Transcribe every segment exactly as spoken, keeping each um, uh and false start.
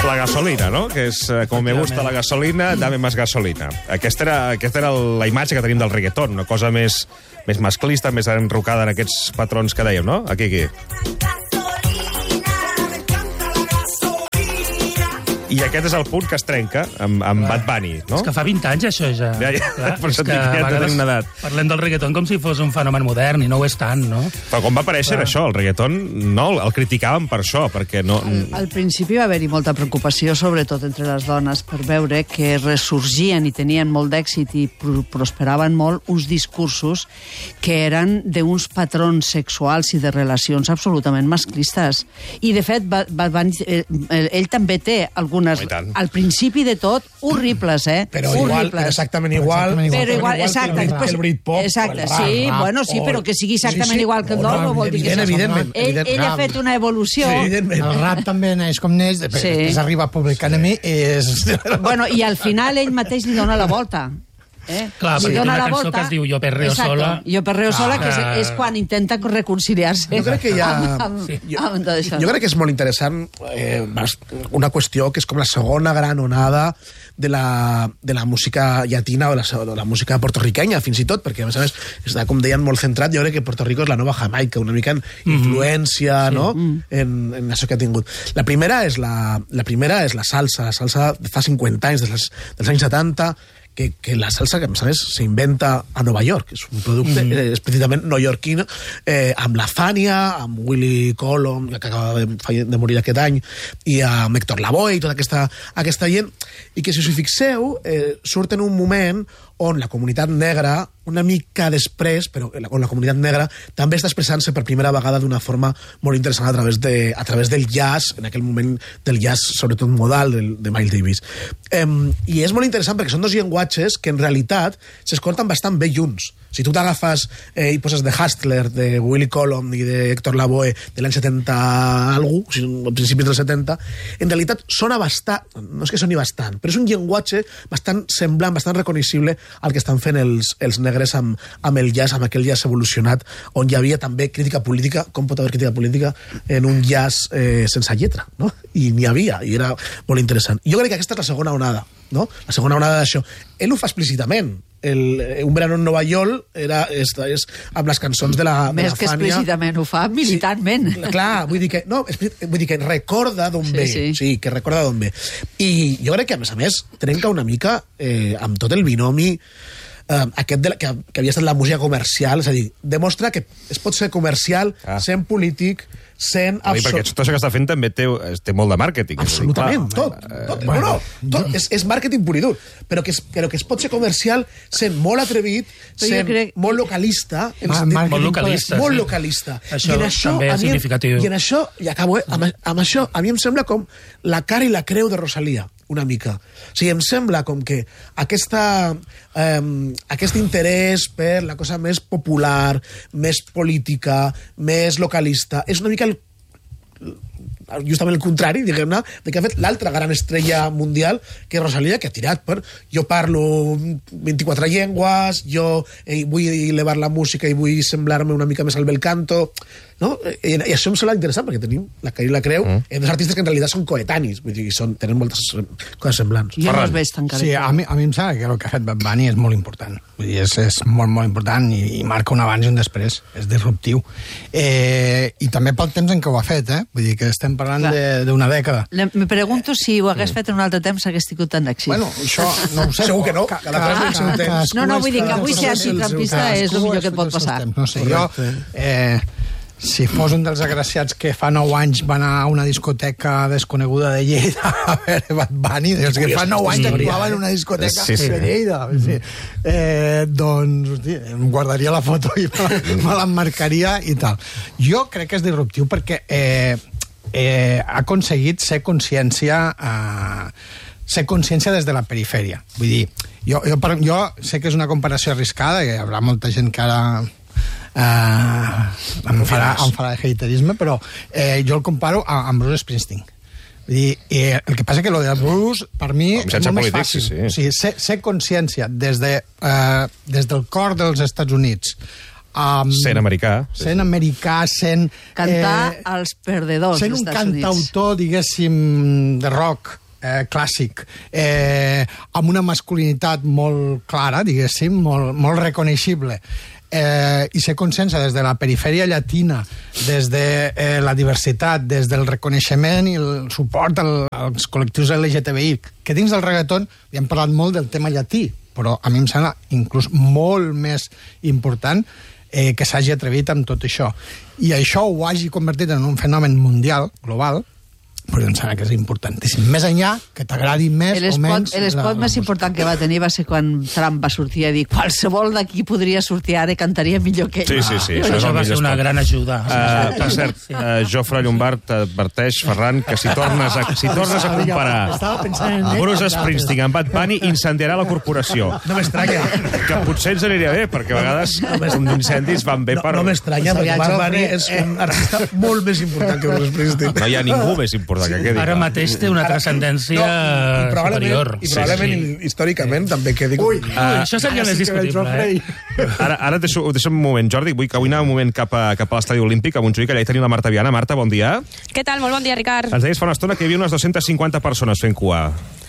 La gasolina, no? Que és, com me gusta la gasolina, dame más gasolina. Aquesta era, aquesta era la imatge que tenim del reggaeton, una cosa més, més masclista, més enrocada en aquests patrons que dèiem, no? Aquí, aquí. I aquest és el punt que es trenca amb, amb Bad Bunny, no? És que fa vint anys, això, ja. Ja, ja. Clar, per això que ja tenim una edat. Parlem del reggaeton com si fos un fenomen modern, i no ho és tant, no? Però quan va aparèixer Clar. això, el reggaeton, no, el criticaven per això, perquè no... Al, al principi va haver-hi molta preocupació, sobretot entre les dones, per veure que ressorgien i tenien molt d'èxit i pr prosperaven molt uns discursos que eren d'uns patrons sexuals i de relacions absolutament masclistes. I, de fet, va, va, va, ell, ell també té algunes, al principi de tot, horribles, eh? Però horribles. igual, però exactament igual. Però igual, exacte. El, el Britpop, exacte, el rap, sí, rap, bueno, sí, però que sigui exactament sí, sí, igual que el d'or no vol dir que evident, és evidentment, ell, evident, ell ha fet una evolució. Sí, evidentment. El rap també neix com neix, després sí. arriba a Public Enemy i és... Bueno, i al final ell mateix li dona la volta. Eh? Clar, si perquè té dona una la cançó volta, que es diu Jo perreo exacto, sola. Jo perreo ah, sola, que és, que... és quan intenta reconciliar-se. Jo crec que hi ha... Amb, sí. jo, amb això. jo crec que és molt interessant eh, una qüestió que és com la segona gran onada de la, de la música llatina o la, de la música portorriquenya, fins i tot, perquè, a més a més, està, com deien, molt centrat. Jo crec que Puerto Rico és la nova Jamaica, una mica en influència, mm -hmm. no?, mm. en, en això que ha tingut. La primera és la, la primera és la salsa, la salsa de fa cinquanta anys, dels, dels anys setanta, que, que la salsa, que a més a més s'inventa a Nova York, és un producte mm. eh, específicament neoyorquino, eh, amb la Fania, amb Willie Colon, que acaba de, de morir aquest any, i amb Héctor Lavoe i tota aquesta, aquesta gent, i que si us hi fixeu, eh, surt en un moment on la comunitat negra, una mica després, però on la comunitat negra també està expressant-se per primera vegada d'una forma molt interessant a través, de, a través del jazz, en aquell moment del jazz, sobretot modal, de, de Miles Davis. Eh, I és molt interessant perquè són dos llenguatges que en realitat s'escolten bastant bé junts. Si tu t'agafes eh, i poses The Hustler, de Willie Colon i de Héctor Lavoe de l'any setenta algú, o sigui, a principis dels setenta, en realitat sona bastant, no és que soni bastant, però és un llenguatge bastant semblant, bastant reconeixible al que estan fent els, els negres amb, amb el jazz, amb aquell jazz evolucionat, on hi havia també crítica política. Com pot haver crítica política en un jazz eh, sense lletra, no? I n'hi havia, i era molt interessant. Jo crec que aquesta és la segona onada, no? La segona onada d'això. Ell ho fa explícitament. El, un verano en Nova York era, és, és amb les cançons de la, de Més la que Fania. explícitament, ho fa militantment. Sí, clar, vull dir que, no, vull dir que recorda d'on sí, ve. Sí. sí, que recorda d'on ve. I jo crec que, a més a més, trenca una mica eh, amb tot el binomi eh, aquest de la, que, que havia estat la música comercial, és a dir, demostra que es pot ser comercial ah. sent polític, sent... Ui, perquè tot això que està fent també té, té molt de màrqueting. Absolutament, clar, tot. tot eh, bueno, no, tot és, és màrqueting pur i dur, però que, es, però que es pot ser comercial sent molt atrevit, sent crec... molt localista. Ma, sentit, molt localista. Molt sí. localista. Això, I en això també és significatiu. I en això, i acabo, eh, amb, amb això, a mi em sembla com la cara i la creu de Rosalía, una mica. O sigui, em sembla com que aquesta, eh, aquest interès per la cosa més popular, més política, més localista, és una mica el, justament el contrari, diguem-ne, de que ha fet l'altra gran estrella mundial, que és Rosalía, que ha tirat per jo parlo vint-i-quatre llengües, jo eh, vull elevar la música i vull semblar-me una mica més al bel canto, no? I, i això em sembla interessant, perquè tenim la Cara i la Creu, mm. en dos artistes que en realitat són coetanis, vull dir, són, tenen moltes coses semblants. Jo no els veig tan sí, a mi, a mi em sembla que el que ha fet Bad Bunny és molt important. Vull dir, és, és molt, molt important i, i marca un abans i un després. És disruptiu. Eh, I també pel temps en què ho ha fet, eh? Vull dir que estem parlant d'una de, dècada. Le, me pregunto si ho hagués fet en un altre temps hagués tingut tant d'èxit. Bueno, això no ho sé. Segur que no. Cada ca, cas ca, ca, no, no, vull dir que avui ser antitrampista és el millor que et pot passar. No sé, jo... Eh, si fos un dels agraciats que fa nou anys va anar a una discoteca desconeguda de Lleida a veure Bad Bunny, dels que fa nou anys actuava en una discoteca sí, sí. de Lleida, sí. eh, doncs hosti, em guardaria la foto i me l'emmarcaria i tal. Jo crec que és disruptiu perquè eh, eh, ha aconseguit ser consciència eh, ser consciència des de la perifèria. Vull dir, jo, jo, jo sé que és una comparació arriscada, que hi haurà molta gent que ara Uh, em, farà, em farà haterisme, però eh, jo el comparo a, amb Bruce Springsteen. Vull dir, eh, el que passa que lo de Bruce, per mi, és molt més fàcil. Sí, sí. O sigui, ser, ser consciència des, de, uh, des del cor dels Estats Units Um, sent americà. Sent americà, sent... Cantar eh, als perdedors sent un cantautor, diguéssim, de rock eh, clàssic, eh, amb una masculinitat molt clara, diguéssim, molt, molt reconeixible. Eh, i ser consciència des de la perifèria llatina, des de eh, la diversitat, des del reconeixement i el suport al, als col·lectius L G T B I, que dins del reggaeton hi hem parlat molt del tema llatí, però a mi em sembla inclús molt més important eh, que s'hagi atrevit amb tot això. I això ho hagi convertit en un fenomen mundial, global, però em sembla que és importantíssim. Més enllà, que t'agradi més o menys... L'espot més important que va tenir va ser quan Trump va sortir a dir qualsevol d'aquí podria sortir ara i cantaria millor que ell. Sí, sí, sí. Ah, això, això va ser una gran ajuda. Uh, per cert, uh, Jofre Llombart adverteix, Ferran, que si tornes a, si tornes a comparar Bruce Springsteen amb Bad Bunny, incendiarà la corporació. No m'estranya. Que potser ens aniria bé, perquè a vegades uns incendis van bé per... No, no m'estranya, perquè Bad Bunny és un artista molt més important que Bruce Springsteen. No hi ha ningú més important. Ara mateix té una transcendència no, i superior. I probablement, sí, sí. històricament, també quedi... Ui, ui, uh, això seria més discutible, eh? Ara, ara deixo, deixo un moment, Jordi, vull que avui anem un moment cap a, cap a l'estadi olímpic, a Montjuïc, allà hi tenim la Marta Viana. Marta, bon dia. Què tal? Molt bon dia, Ricard. Ens deies fa una estona que hi havia unes dues-centes cinquanta persones fent cua.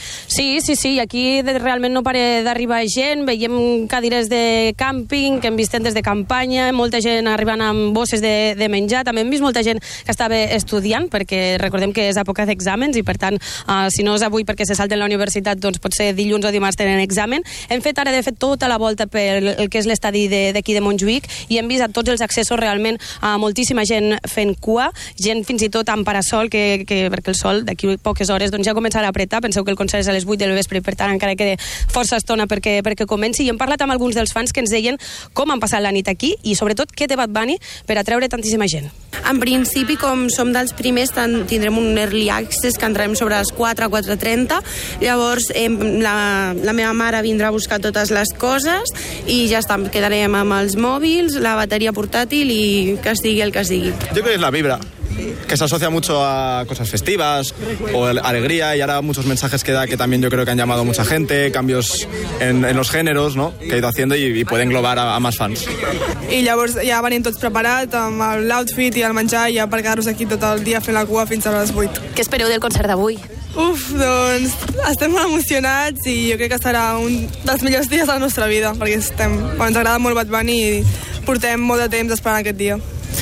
Sí, sí, sí, aquí realment no pare d'arribar gent, veiem cadires de càmping que hem vist des de campanya, molta gent arribant amb bosses de, de menjar, també hem vist molta gent que estava estudiant, perquè recordem que és època d'exàmens i per tant, uh, si no és avui perquè se salten la universitat, doncs potser dilluns o dimarts tenen examen. Hem fet ara, de fet, tota la volta per el que és l'estadi d'aquí de, de Montjuïc i hem vist a tots els accessos realment uh, moltíssima gent fent cua, gent fins i tot amb parasol, que, que, perquè el sol d'aquí poques hores doncs ja començarà a apretar, penseu que el concert és a les vuit del vespre, per tant encara queda força estona perquè, perquè comenci, i hem parlat amb alguns dels fans que ens deien com han passat la nit aquí i sobretot què té Bad Bunny per atreure tantíssima gent. En principi, com som dels primers, tindrem un early access que entrarem sobre les quatre, quatre trenta, llavors eh, la, la meva mare vindrà a buscar totes les coses i ja està, quedarem amb els mòbils, la bateria portàtil i que sigui el que sigui. Jo crec que és la vibra, que se asocia mucho a cosas festivas o alegría, y ahora muchos mensajes que da que también yo creo que han llamado a mucha gente, cambios en, en los géneros, ¿no?, que ha ido haciendo y, y puede englobar a, a más fans. I llavors ja venim tots preparats amb l'outfit i el menjar ja per quedar-nos aquí tot el dia fent la cua fins a les vuit. Què espereu del concert d'avui? Uf, doncs estem molt emocionats i jo crec que serà un dels millors dies de la nostra vida, perquè estem, ens agrada molt Bad Bunny i portem molt de temps esperant aquest dia.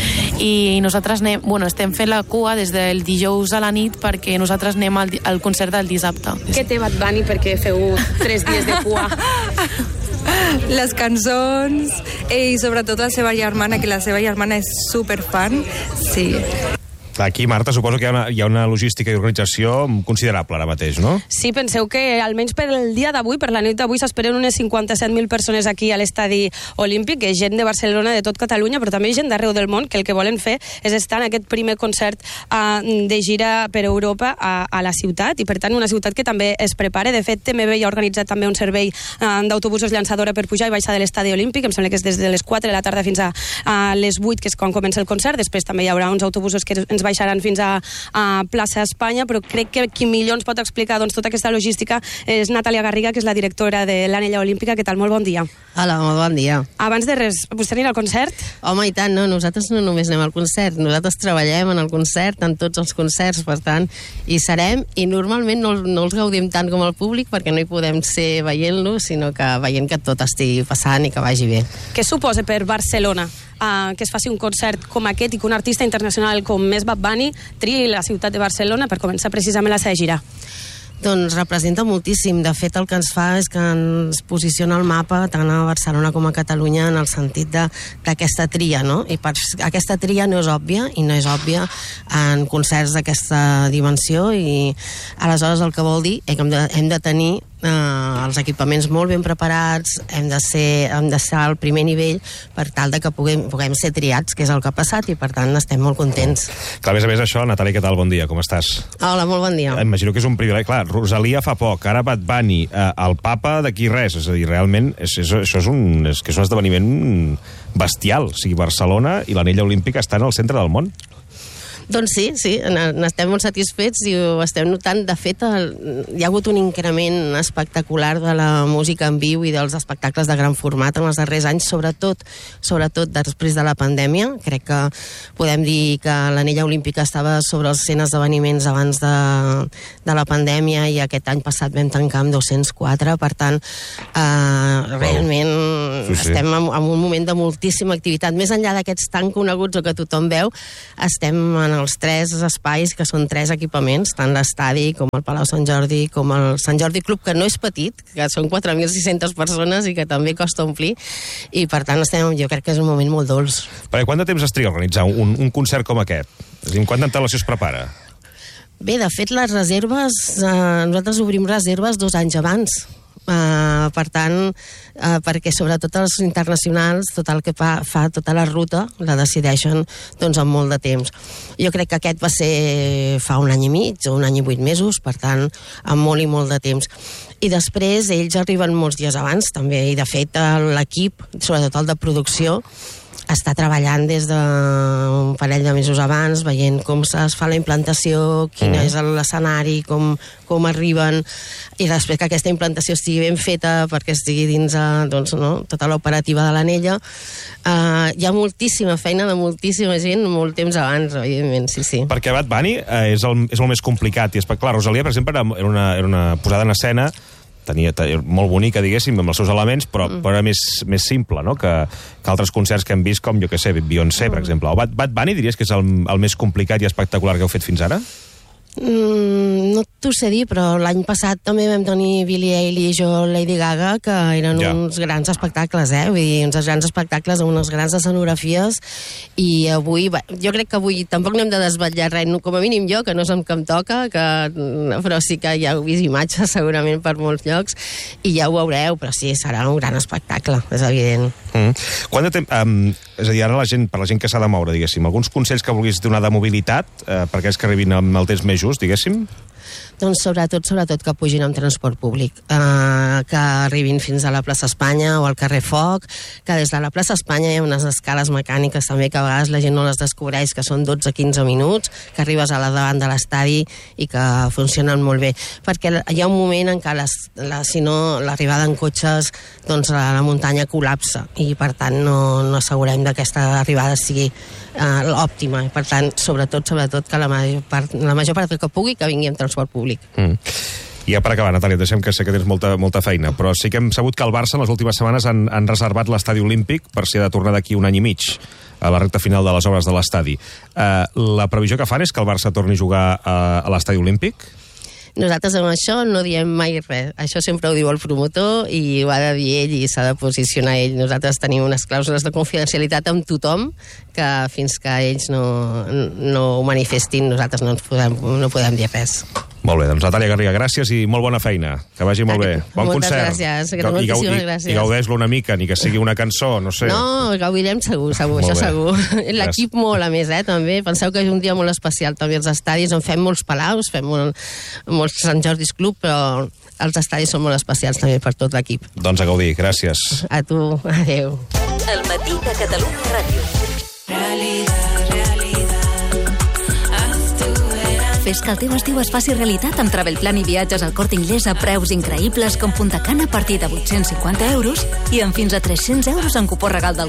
I nosaltres anem, bueno, estem fent la cua des del dijous a la nit perquè nosaltres anem al, al concert del dissabte. Què té Bad Bunny perquè feu tres dies de cua? Les cançons i sobretot la seva germana, que la seva germana és superfan. Sí. Aquí, Marta, suposo que hi ha, una, hi ha una logística i organització considerable ara mateix, no? Sí, penseu que almenys per el dia d'avui, per la nit d'avui, s'esperen unes cinquanta-set mil persones aquí a l'estadi olímpic, que és gent de Barcelona, de tot Catalunya, però també gent d'arreu del món, que el que volen fer és estar en aquest primer concert uh, de gira per Europa a, a la ciutat, i per tant una ciutat que també es prepara. De fet, T M B ja ha organitzat també un servei uh, d'autobusos llançadora per pujar i baixar de l'estadi olímpic, em sembla que és des de les quatre de la tarda fins a, a les vuit, que és quan comença el concert. Després també hi haurà uns autobusos que ens baixaran fins a, a Plaça Espanya, però crec que qui millor ens pot explicar doncs, tota aquesta logística és Natàlia Garriga, que és la directora de l'Anella Olímpica. Què tal? Molt bon dia. Hola, molt bon dia. Abans de res, vostè anirà al concert? Home, i tant, no, nosaltres no només anem al concert, nosaltres treballem en el concert, en tots els concerts, per tant, hi serem, i normalment no, no els gaudim tant com el públic, perquè no hi podem ser veient-lo, sinó que veient que tot estigui passant i que vagi bé. Què suposa per Barcelona uh, que es faci un concert com aquest i que un artista internacional com és Bad Bunny triï la ciutat de Barcelona per començar precisament la seva gira? Doncs representa moltíssim. De fet, el que ens fa és que ens posiciona el mapa tant a Barcelona com a Catalunya en el sentit d'aquesta tria, no? I per, aquesta tria no és òbvia, i no és òbvia en concerts d'aquesta dimensió, i aleshores el que vol dir és que hem de, hem de tenir eh, els equipaments molt ben preparats, hem de ser, hem d'estar al primer nivell per tal de que puguem, puguem ser triats, que és el que ha passat, i per tant estem molt contents. Clar, a més a més això, Natàlia, què tal? Bon dia, com estàs? Hola, molt bon dia. Imagino que és un privilegi. Clar, Rosalia fa poc, ara Bad Bunny, eh, el Papa d'aquí res, és a dir, realment és, és, això és un, és, que és un esdeveniment bestial. O sigui, Barcelona i l'anella olímpica estan al centre del món. Doncs sí, sí, n'estem molt satisfets i ho estem notant. De fet, el, hi ha hagut un increment espectacular de la música en viu i dels espectacles de gran format en els darrers anys, sobretot sobretot després de la pandèmia. Crec que podem dir que l'Anella Olímpica estava sobre els cent esdeveniments abans de, de la pandèmia i aquest any passat vam tancar amb dos-cents quatre, per tant, eh, realment sí, sí. estem en, en un moment de moltíssima activitat. Més enllà d'aquests tan coneguts o que tothom veu, estem en els tres espais, que són tres equipaments, tant l'estadi com el Palau Sant Jordi, com el Sant Jordi Club, que no és petit, que són quatre mil sis-centes persones i que també costa omplir, i per tant estem, jo crec que és un moment molt dolç. Perquè quant de temps es triga a organitzar un, un concert com aquest? És a dir, quanta antelació es prepara? Bé, de fet, les reserves, eh, nosaltres obrim reserves dos anys abans. Uh, per tant, uh, perquè sobretot els internacionals, tot el que fa, fa tota la ruta, la decideixen doncs amb molt de temps. Jo crec que aquest va ser fa un any i mig o un any i vuit mesos, per tant, amb molt i molt de temps. I després ells arriben molts dies abans també, i de fet l'equip, sobretot el de producció, està treballant des d'un parell de mesos abans, veient com es fa la implantació, quin mm. és l'escenari, com, com arriben, i després que aquesta implantació estigui ben feta perquè estigui dins a, doncs, no, tota l'operativa de l'Anella. Uh, hi ha moltíssima feina de moltíssima gent molt temps abans, evidentment, sí, sí. Perquè Bad Bunny eh, és, el, és el més complicat, i és, clar, Rosalia, per exemple, era una, era una posada en escena tenia, tenia molt bonica, diguéssim, amb els seus elements, però, mm. però era més, més simple, no?, que, que altres concerts que hem vist, com, jo què sé, Beyoncé, mm. per exemple. O Bad, Bad Bunny diries que és el, el més complicat i espectacular que heu fet fins ara? Mm, no t'ho sé dir, però l'any passat també vam tenir Billie Eilish o Lady Gaga, que eren ja. uns grans espectacles, eh? Vull dir, uns grans espectacles amb unes grans escenografies, i avui, jo crec que avui tampoc no hem de desvetllar res, com a mínim jo, que no és amb què em toca, que, però sí que ja heu vist imatges segurament per molts llocs, i ja ho veureu, però sí, serà un gran espectacle, és evident. Mm. Quant de temps, um, és a dir, ara la gent, per la gent que s'ha de moure, diguéssim, alguns consells que vulguis donar de mobilitat, eh, per aquells que arribin amb el temps més just, diguéssim? Doncs sobretot, sobretot que pugin amb transport públic, eh, que arribin fins a la plaça Espanya o al carrer Foc, que des de la plaça Espanya hi ha unes escales mecàniques també que a vegades la gent no les descobreix, que són dotze a quinze minuts, que arribes a la davant de l'estadi i que funcionen molt bé, perquè hi ha un moment en què les, la, si no l'arribada en cotxes, doncs la, la muntanya col·lapsa, i per tant no, no assegurem que aquesta arribada sigui eh, òptima, i per tant sobretot, sobretot que la major part, la major part que pugui que vingui amb transport públic. Mm. I ja per acabar, Natàlia, deixem que sé que tens molta, molta feina, però sí que hem sabut que el Barça en les últimes setmanes han, han reservat l'estadi olímpic per si ha de tornar d'aquí un any i mig a la recta final de les obres de l'estadi. Uh, la previsió que fan és que el Barça torni a jugar a, a l'estadi olímpic? Nosaltres amb això no diem mai res. Això sempre ho diu el promotor i ho ha de dir ell i s'ha de posicionar ell. Nosaltres tenim unes clàusules de confidencialitat amb tothom que fins que ells no, no ho manifestin nosaltres no, ens podem, no podem dir res. Molt bé, doncs Natàlia Garriga, gràcies i molt bona feina. Que vagi molt bé. Bon Moltes concert. gràcies. I, moltíssimes i, gràcies. I gaudeix-lo una mica, ni que sigui una cançó, no sé. No, gaudirem segur, segur, això segur. L'equip molt, a més, eh, també. Penseu que és un dia molt especial, també els estadis, on fem molts palaus, fem molt, molts Sant Jordi's Club, però els estadis són molt especials també per tot l'equip. Doncs a gaudir, gràcies. A tu, adeu. El matí de Catalunya Ràdio. Realitat. Fes que el teu estiu es faci realitat amb Travel Plan i viatges al Corte Inglés a preus increïbles com Punta Cana a partir de vuit-cents cinquanta euros i amb fins a tres-cents euros en cupó regal del